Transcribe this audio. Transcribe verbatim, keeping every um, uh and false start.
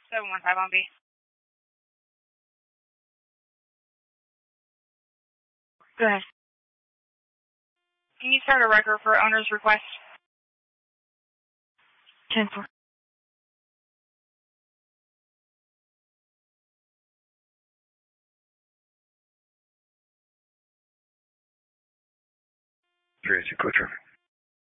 seven one five on B. Go ahead. Can you start a record for owner's request? ten four. three eight two, clear traffic.